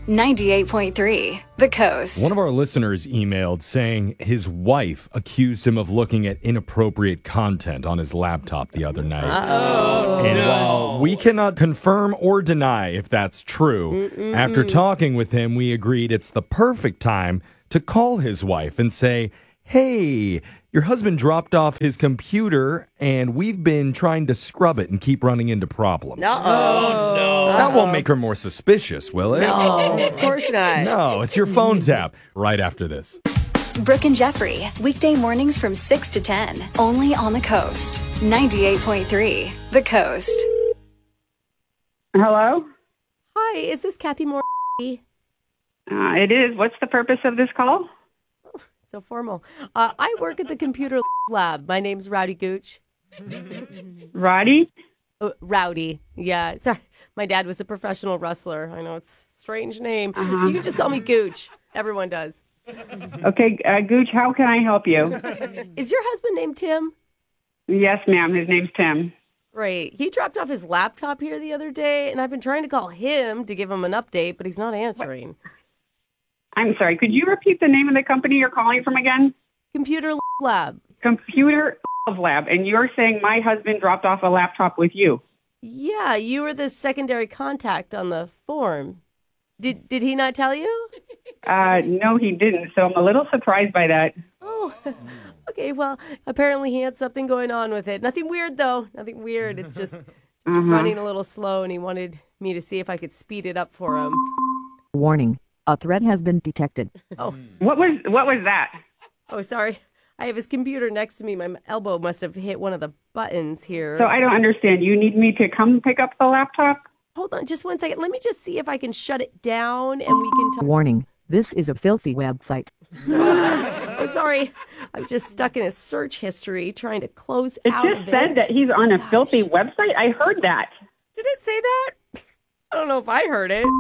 98.3 The Coast. One of our listeners emailed saying his wife accused him of looking at inappropriate content on his laptop the other night. While we cannot confirm or deny if that's true, after talking with him, we agreed it's the perfect time to call his wife and say, hey, your husband dropped off his computer and we've been trying to scrub it and keep running into problems. That won't make her more suspicious, will it? No, of course not. No, it's your phone tap right after this. Brooke and Jeffrey, weekday mornings from 6 to 10, only on The Coast. 98.3 The Coast. Hello? Hi, is this Kathy Moore? It is. What's the purpose of this call? So formal. I work at the computer lab. My name's Rowdy Gooch. Roddy? Rowdy. Yeah. Sorry. My dad was a professional wrestler. I know it's a strange name. You can just call me Gooch. Everyone does. Okay, Gooch, how can I help you? Is your husband named Tim? Yes, ma'am. His name's Tim. Right. He dropped off his laptop here the other day, and I've been trying to call him to give him an update, but he's not answering. I'm sorry. Could you repeat the name of the company you're calling from again? Computer lab. Computer Lab. And you're saying my husband dropped off a laptop with you? Yeah, you were the secondary contact on the form. Did he not tell you? No, he didn't. So I'm a little surprised by that. Oh, okay. Well, apparently he had something going on with it. Nothing weird, though. Nothing weird. It's just running a little slow, and he wanted me to see if I could speed it up for him. Warning. A threat has been detected. Oh. What was that? Oh, sorry. I have his computer next to me. My elbow must have hit one of the buttons here. So I don't understand. You need me to come pick up the laptop? Hold on just one second. Let me just see if I can shut it down and we can talk. Warning. This is a filthy website. Oh, sorry. I'm just stuck in his search history trying to close out of it. It just said that he's on a filthy website. I heard that. Did it say that? I don't know if I heard it.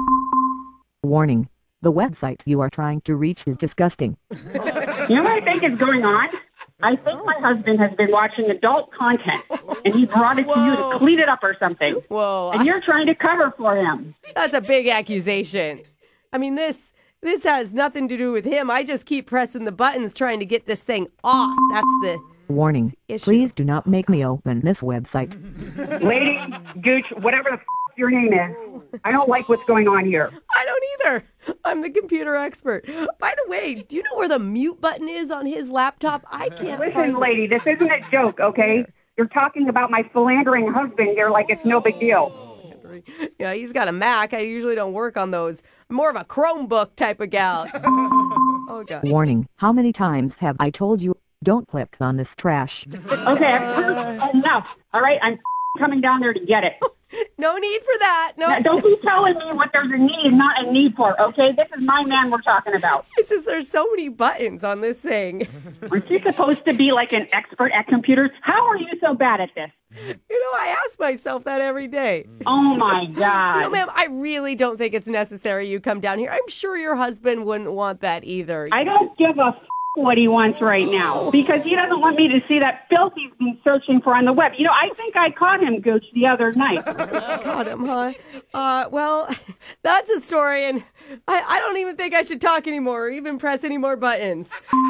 Warning. The website you are trying to reach is disgusting. You know what I think is going on? I think my husband has been watching adult content, and he brought it to you to clean it up or something. Whoa. And you're trying to cover for him. That's a big accusation. I mean, this has nothing to do with him. I just keep pressing the buttons trying to get this thing off. That's the Warning. issue. Please do not make me open this website. Lady, Gooch, whatever the your name is, I don't like what's going on here. I don't either. I'm the computer expert. By the way, do you know where the mute button is on his laptop? I can't Listen, find lady, this isn't a joke, okay? You're talking about my philandering husband here like it's no big deal. Yeah, he's got a Mac. I usually don't work on those. I'm more of a Chromebook type of gal. Oh, God. Warning. How many times have I told you, don't click on this trash? Okay, I've heard enough. All right, I'm coming down there to get it. No need for that. No. Now, don't be telling me what there's a need and not a need for, okay? This is my man we're talking about. It's just there's so many buttons on this thing. Aren't you supposed to be like an expert at computers? How are you so bad at this? I ask myself that every day. Oh, my God. Ma'am, I really don't think it's necessary you come down here. I'm sure your husband wouldn't want that either. I don't give a what he wants right now because he doesn't want me to see that filth he's been searching for on the web. I think I caught him, Gooch, the other night. Caught him, huh? Well, that's a story, and I don't even think I should talk anymore or even press any more buttons.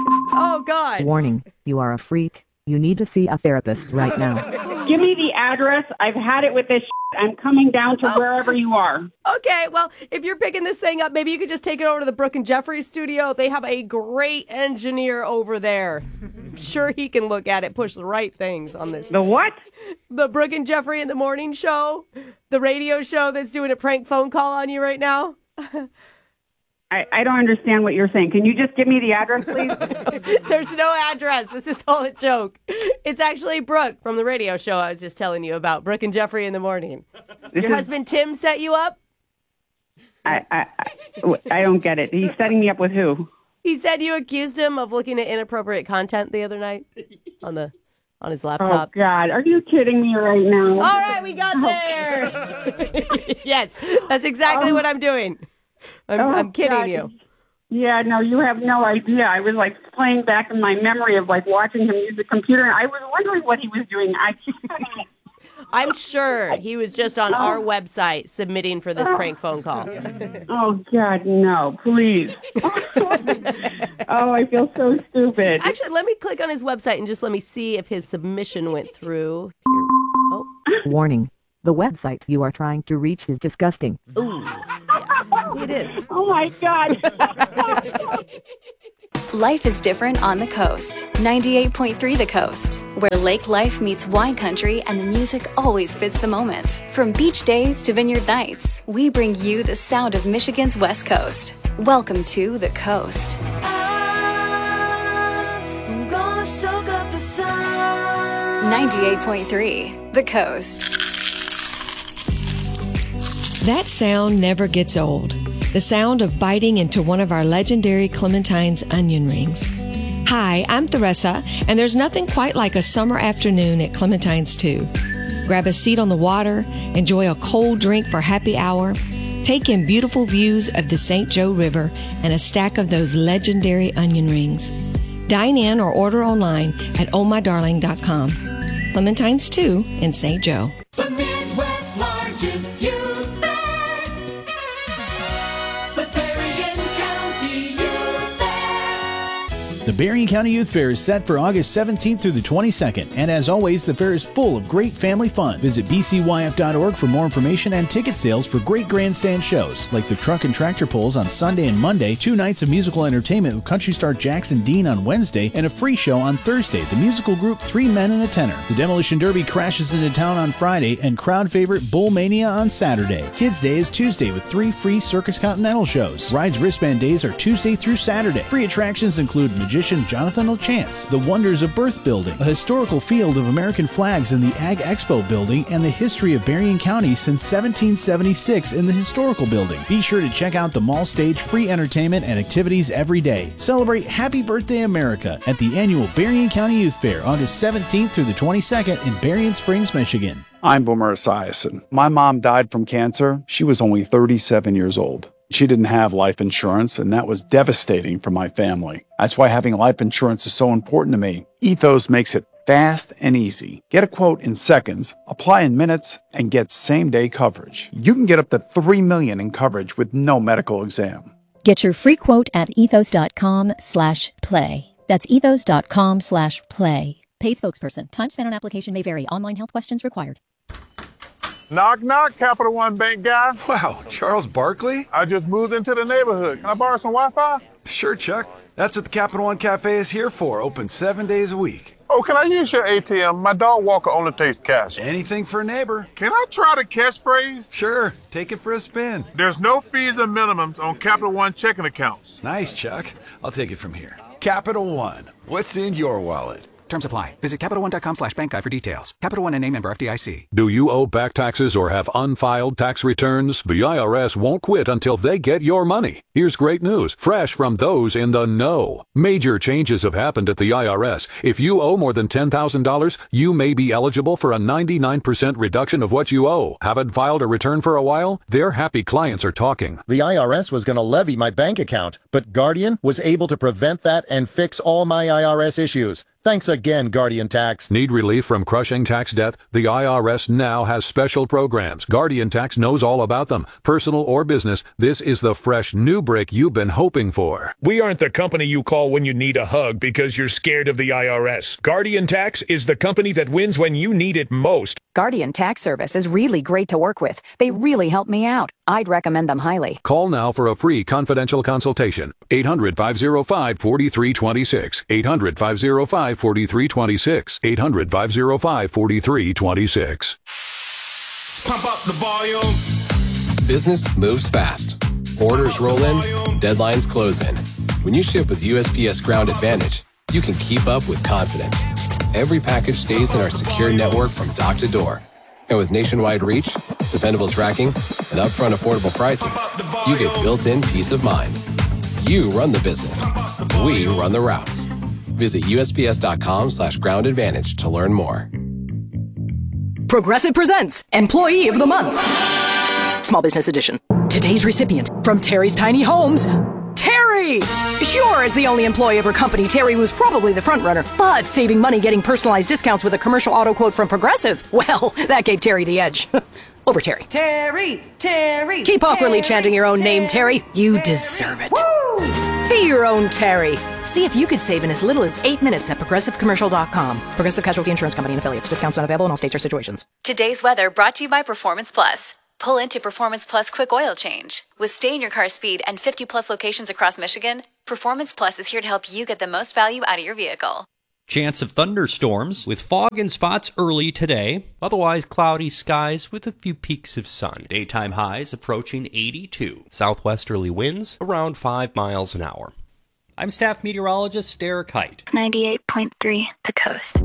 Oh, God. Warning. You are a freak. You need to see a therapist right now. Give me the address. I've had it with this. I'm coming down to wherever you are. Okay, well, if you're picking this thing up, maybe you could just take it over to the Brooke and Jeffrey studio. They have a great engineer over there. I'm sure he can look at it, push the right things on this. The what? The Brooke and Jeffrey in the morning show. The radio show that's doing a prank phone call on you right now. I don't understand what you're saying. Can you just give me the address, please? There's no address. This is all a joke. It's actually Brooke from the radio show I was just telling you about. Brooke and Jeffrey in the morning. Your husband Tim set you up? I don't get it. He's setting me up with who? He said you accused him of looking at inappropriate content the other night on his Oh, laptop. God. Are you kidding me right now? All right, we got there. Yes, that's exactly what I'm doing. I'm kidding God. you. Yeah, no, you have no idea. I was playing back in my memory of watching him use the computer, and I was wondering what he was doing. I'm sure he was just on our website submitting for this prank phone call. Oh, God, no, please. Oh, I feel so stupid. Actually, let me click on his website and just let me see if his submission went through. Warning. The website you are trying to reach is disgusting. Ooh, yeah, it is. Oh, my God. Life is different on the coast. 98.3 The Coast, where lake life meets wine country and the music always fits the moment. From beach days to vineyard nights, we bring you the sound of Michigan's West Coast. Welcome to The Coast. I'm gonna soak up the sun. 98.3 The Coast. That sound never gets old. The sound of biting into one of our legendary Clementine's onion rings. Hi, I'm Theresa, and there's nothing quite like a summer afternoon at Clementine's 2. Grab a seat on the water, enjoy a cold drink for happy hour, take in beautiful views of the St. Joe River and a stack of those legendary onion rings. Dine in or order online at ohmydarling.com. Clementine's 2 in St. Joe. The Midwest's largest youth fair. The Berrien County Youth Fair. The Berrien County Youth Fair is set for August 17th through the 22nd, and as always, the fair is full of great family fun. Visit bcyf.org for more information and ticket sales for great grandstand shows, like the Truck and Tractor Pulls on Sunday and Monday, 2 nights of musical entertainment with country star Jackson Dean on Wednesday, and a free show on Thursday, the musical group 3 Men and a Tenor. The Demolition Derby crashes into town on Friday, and crowd favorite Bull Mania on Saturday. Kids Day is Tuesday with 3 free Circus Continental shows. Rides Wristband Days are Tuesday through Saturday. Free attractions include magician Jonathan O'Chance, the Wonders of Birth Building, a historical field of American flags in the Ag Expo building, and the history of Berrien County since 1776 in the historical building. Be sure to check out the mall stage, free entertainment and activities every day. Celebrate Happy Birthday America at the annual Berrien County Youth Fair, August 17th through the 22nd in Berrien Springs, Michigan. I'm Boomer Esiason. My mom died from cancer. She was only 37 years old. She didn't have life insurance, and that was devastating for my family. That's why having life insurance is so important to me. Ethos makes it fast and easy. Get a quote in seconds, apply in minutes, and get same-day coverage. You can get up to $3 million in coverage with no medical exam. Get your free quote at ethos.com/play. That's ethos.com/play. Paid spokesperson. Time spent on application may vary. Online health questions required. Knock, knock, Capital One Bank guy. Wow, Charles Barkley? I just moved into the neighborhood. Can I borrow some Wi-Fi? Sure, Chuck. That's what the Capital One Cafe is here for. Open 7 days a week. Oh, can I use your ATM? My dog walker only takes cash. Anything for a neighbor. Can I try the catchphrase? Sure, take it for a spin. There's no fees and minimums on Capital One checking accounts. Nice, Chuck. I'll take it from here. Capital One. What's in your wallet? Terms apply. Visit CapitalOne.com/bank guide for details. Capital One and member FDIC. Do you owe back taxes or have unfiled tax returns? The IRS won't quit until they get your money. Here's great news, fresh from those in the know. Major changes have happened at the IRS. If you owe more than $10,000, you may be eligible for a 99% reduction of what you owe. Haven't filed a return for a while? Their happy clients are talking. The IRS was going to levy my bank account, but Guardian was able to prevent that and fix all my IRS issues. Thanks again, Guardian Tax. Need relief from crushing tax debt? The IRS now has special programs. Guardian Tax knows all about them. Personal or business, this is the fresh new break you've been hoping for. We aren't the company you call when you need a hug because you're scared of the IRS. Guardian Tax is the company that wins when you need it most. Guardian Tax Service is really great to work with. They really help me out. I'd recommend them highly. Call now for a free confidential consultation. 800-505-4326. 800-505-4326. 800-505-4326. Pump up the volume. Business moves fast. Orders roll in, deadlines close in. When you ship with USPS Ground Advantage, you can keep up with confidence. Every package stays in our secure network from dock to door. And with nationwide reach, dependable tracking, and upfront affordable pricing, you get built-in peace of mind. You run the business. We run the routes. Visit USPS.com/Ground Advantage to learn more. Progressive presents Employee of the Month. Small Business Edition. Today's recipient from Terry's Tiny Homes, Terry! Terry! Sure, as the only employee of her company, Terry was probably the front runner, but saving money getting personalized discounts with a commercial auto quote from Progressive, well, that gave Terry the edge. Over Terry. Terry! Keep awkwardly chanting your own name, Terry. You deserve it. Be your own Terry. See if you could save in as little as 8 minutes at ProgressiveCommercial.com. Progressive Casualty Insurance Company and Affiliates. Discounts not available in all states or situations. Today's weather brought to you by Performance Plus. Pull into Performance Plus Quick Oil Change. With stay-in-your-car speed and 50-plus locations across Michigan, Performance Plus is here to help you get the most value out of your vehicle. Chance of thunderstorms with fog in spots early today. Otherwise, cloudy skies with a few peaks of sun. Daytime highs approaching 82. Southwesterly winds around 5 miles an hour. I'm staff meteorologist Derek Height. 98.3 The Coast.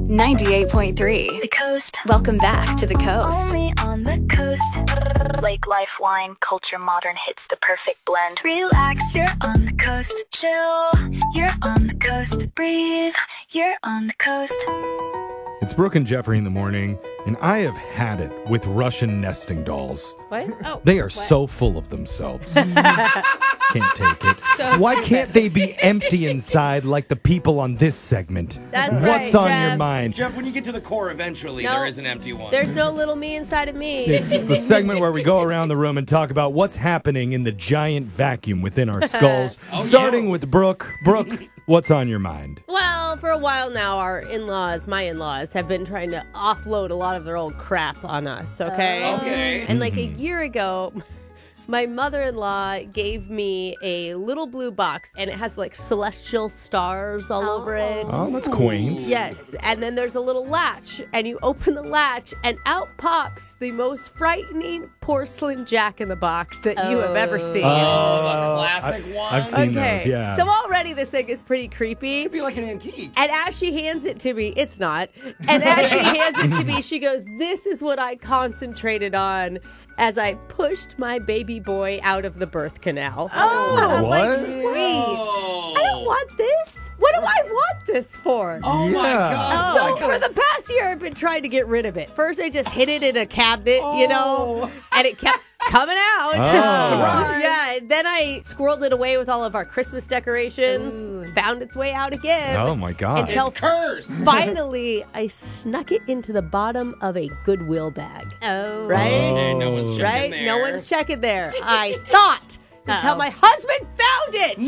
98.3 The Coast. Welcome back to The Coast. Only on the coast. Lake Life Wine, culture modern hits the perfect blend. Relax, you're on the coast. Chill, you're on the coast. Breathe, you're on the coast. It's Brooke and Jeffrey in the morning, and I have had it with Russian nesting dolls. What? Oh, they are so full of themselves. Can't take it. Why can't they be empty inside like the people on this segment? That's What's right, on Jeff. your mind? Jeff, when you get to the core, eventually No, there is an empty one. There's no little me inside of me. It's the segment where we go around the room and talk about what's happening in the giant vacuum within our skulls. Starting with Brooke. Brooke, what's on your mind? Well, for a while now, my in-laws, have been trying to offload a lot of their old crap on us, okay? Okay. And like a year ago, my mother-in-law gave me a little blue box, and it has like celestial stars all over it. Oh, that's quaint. Yes, and then there's a little latch, and you open the latch, and out pops the most frightening porcelain Jack-in-the-Box that you have ever seen. Oh, the classic one. I've seen those, yeah. So already this thing is pretty creepy. It'd be like an antique. And as she hands it to me, it's not. And as she hands it to me, she goes, "This is what I concentrated on as I pushed my baby boy out of the birth canal." I'm what? like, wait, I don't want this. What do I want this for? Oh my God. So for the past year, I've been trying to get rid of it. First, I just hid it in a cabinet, and it kept coming out. Oh. Yeah, then I squirreled it away with all of our Christmas decorations. Found its way out again. Oh, my God. Until It's cursed. finally, I snuck it into the bottom of a Goodwill bag. Oh. Right? And no one's checking Right? there. No one's checking there. I thought until my husband found it.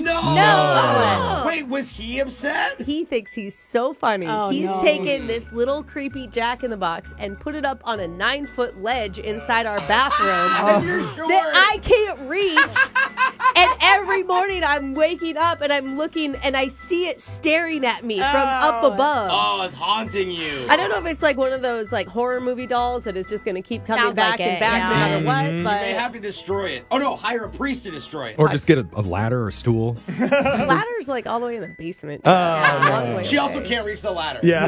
No. Wait, was he upset? He thinks he's so funny. He's taken this little creepy Jack-in-the-Box and put it up on a 9-foot ledge inside our bathroom that I can't reach. And every morning I'm waking up and I'm looking and I see it staring at me from up above. Oh, it's haunting you. I don't know if it's like one of those like horror movie dolls that is just going to keep coming Sounds back like and it, back yeah. no matter what. But They have to destroy it. Oh no, hire a priest to destroy it. Or just get a ladder or stool. the ladder's like all the way in the basement. Oh, It's a long way She away. also can't reach the ladder. Yeah.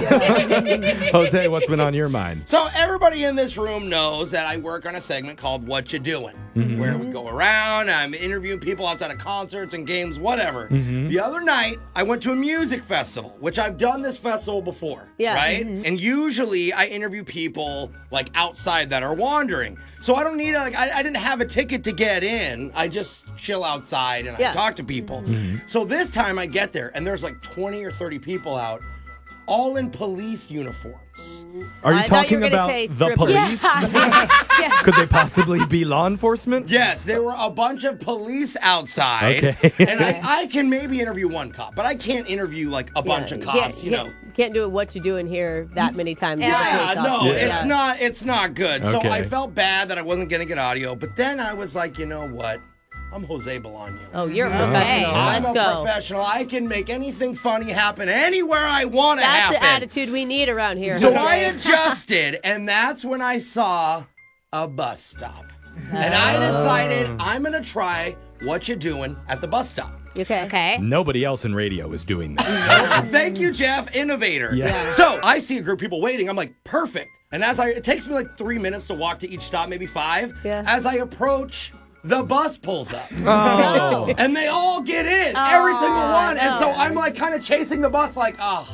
Jose, what's been on your mind? So everybody in this room knows that I work on a segment called What You Doing, where we go around, I'm interviewing people outside of concerts and games, whatever. The other night, I went to a music festival, which I've done this festival before, Yeah. right? And usually I interview people like outside that are wandering. So I don't need, I didn't have a ticket to get in. I just chill outside and I Yeah. talk to people. So this time I get there and there's like 20 or 30 people out, all in police uniforms. Are you I thought you talking were gonna about say the strippers. police? Could they possibly be law enforcement? Yes, there were a bunch of police outside. Okay. And I can maybe interview one cop, but I can't interview like a bunch of cops, you know. Can't do what you do in here that many times. with a Yeah, police no, officer. it's not good. So Okay. I felt bad that I wasn't gonna get audio, but then I was like, you know what? I'm Jose Bolaños. Oh, you're a professional. I'm Let's a go. professional. I can make anything funny happen anywhere I want to That's happen. the attitude we need around here. So Jose. I adjusted, and that's when I saw a bus stop. And I decided I'm going to try What You Doing at the bus stop. Okay. Nobody else in radio is doing that. Thank you, Jeff, innovator. Yeah. So I see a group of people waiting. I'm like, perfect. And it takes me like 3 minutes to walk to each stop, maybe 5. Yeah. As I approach, the bus pulls up. Oh. And they all get in, every single one. And so I'm like kind of chasing the bus like,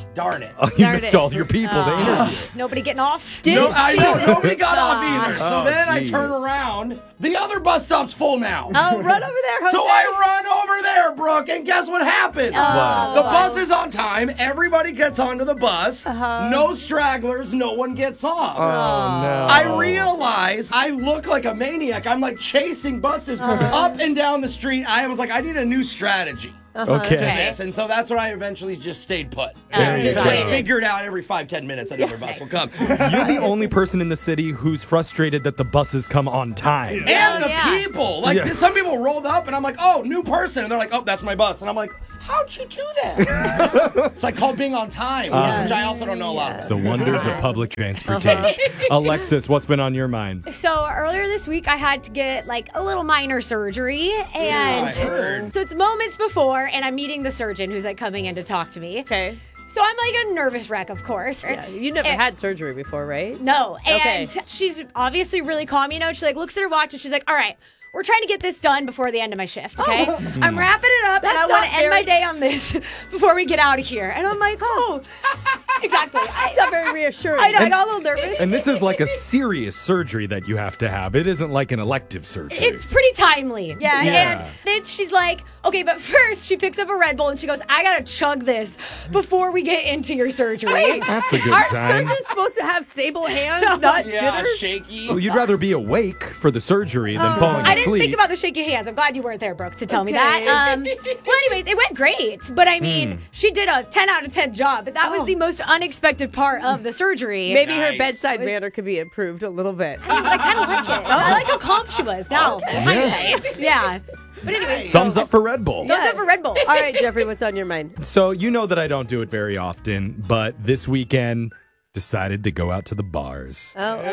Darn it. Oh, you missed all your people to interview. Nobody getting off? No, I know, nobody got off either. So Oh, then I geez. turn around. The other bus stop's full now. Oh, run over there, Jose. So I run over there, Brooke, and guess what happens? Oh. The bus is on time. Everybody gets onto the bus. No stragglers. No one gets off. Oh, no. I realize I look like a maniac. I'm like chasing buses up and down the street. I was like, I need a new strategy. Okay. To this, and so that's when I eventually just stayed put. There you Just go. figured out every 5-10 minutes another bus will come. You're the only person in the city who's frustrated that the buses come on time. And the people. Like, Yeah. some people rolled up, and I'm like, oh, new person. And they're like, oh, that's my bus. And I'm like, how'd you do that? It's like called being on time, which I also don't know a lot about. The wonders of public transportation. Alexis, what's been on your mind? So earlier this week, I had to get like a little minor surgery, and I heard. so it's moments before, and I'm meeting the surgeon who's like coming in to talk to me. Okay. So I'm like a nervous wreck, of course. Yeah, you never had surgery before, right? No, Okay. and she's obviously really calm. You know, she like looks at her watch and she's like, "All right, we're trying to get this done before the end of my shift, okay? I'm wrapping it up, and I That's want to not end my very- day on this before we get out of here." And I'm like, "Oh, exactly." That's not very reassuring. I know, I got a little nervous. And this is like a serious surgery that you have to have. It isn't like an elective surgery. It's pretty timely. Yeah. Yeah. And then she's like, okay, but first she picks up a Red Bull and she goes, I gotta chug this before we get into your surgery. Wait, That's a good Are sign. surgeons supposed to have stable hands, not jitters? shaky. Oh, you'd rather be awake for the surgery than falling I asleep. didn't think about the shaky hands. I'm glad you weren't there, Brooke, to tell me Okay. that. Well, anyways, it went great. But I mean, she did a 10 out of 10 job. But that was the most unexpected part of the surgery. Maybe her bedside manner could be improved a little bit. I kind of like it. I like how calm she was. Now, Okay. hindsight. Yeah. But anyways. Thumbs up for Red Bull. Thumbs up for Red Bull. All right, Jeffrey, what's on your mind? So you know that I don't do it very often, but this weekend decided to go out to the bars.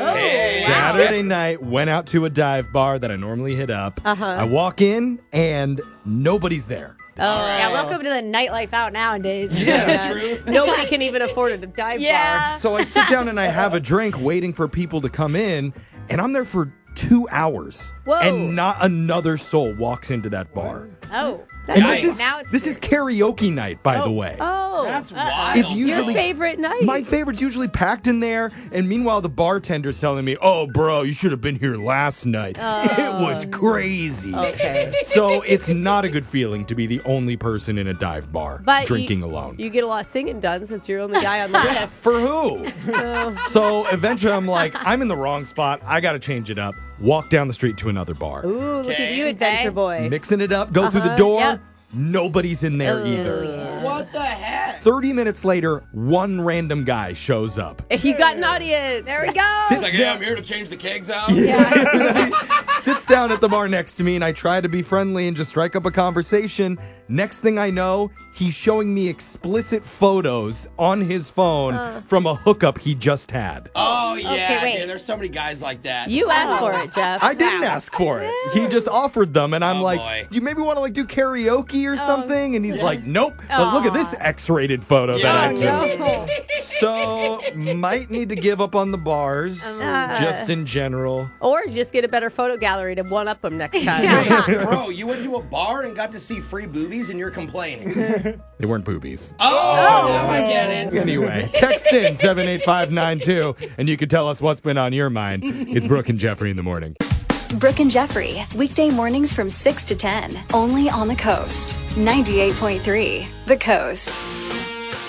Saturday night, went out to a dive bar that I normally hit up. I walk in and nobody's there. Yeah, welcome to the nightlife out nowadays. Yeah, true. Nobody can even afford a dive bar. So I sit down and I have a drink waiting for people to come in, and I'm there for 2 hours. Whoa. And not another soul walks into that bar. Oh. And Nice. this is karaoke night, by the way. Oh. That's wild. It's usually Your favorite night. My favorite's usually packed in there, and meanwhile the bartender's telling me, "Oh, bro, you should have been here last night. It was crazy." Okay. So it's not a good feeling to be the only person in a dive bar But drinking alone. You get a lot of singing done since you're the only guy on the list. For who? So eventually I'm like, I'm in the wrong spot. I got to change it up. Walk down the street to another bar. Ooh, look at Okay. you, adventure boy. Mixing it up, go through the door. Yep. Nobody's in there either. What the heck? 30 minutes later, one random guy shows up. You got an audience. There we go. Sits Like, yeah, I'm here to change the kegs out. Sits down at the bar next to me, and I try to be friendly and just strike up a conversation. Next thing I know, he's showing me explicit photos on his phone from a hookup he just had. Oh, yeah, Okay, wait. dude. There's so many guys like that. You asked for it, Jeff. I didn't ask for it. He just offered them, and I'm Oh, like, boy. do you maybe want to like do karaoke or something? And he's like, nope. But look at this X-rated photo that I took. No. So might need to give up on the bars, just in general. Or just get a better photo gallery to one-up them next time. Bro, you went to a bar and got to see free boobies and you're complaining. They weren't boobies. Oh, now I get it. Anyway, text in 78592 and you can tell us what's been on your mind. It's Brooke and Jeffrey in the morning. Brooke and Jeffrey, weekday mornings from 6 to 10, only on the Coast. 98.3 The Coast.